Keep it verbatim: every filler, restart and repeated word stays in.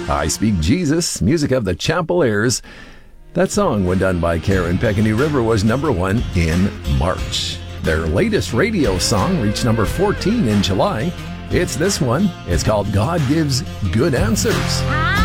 I Speak Jesus, music of the Chapeliers. That song, when done by Karen Peck and New River, was number one in March. Their latest radio song reached number fourteen in July. It's this one. It's called God Gives Good Answers.